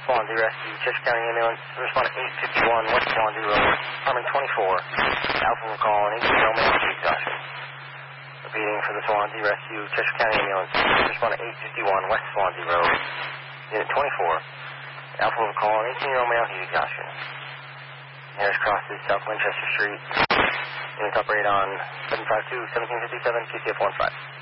Swansea Rescue, Chester County Ambulance, respond to 851 West Swansea Road, apartment 24. Alpha will call an 18-year-old male to exhaustion. Repeating for the Swansea Rescue, Chester County Ambulance, respond to 851 West Swansea Road, unit 24. Alpha will call an 18-year-old male to exhaustion. Nearest cross is South Winchester Street. Units operate on 752-1757, QCF 15.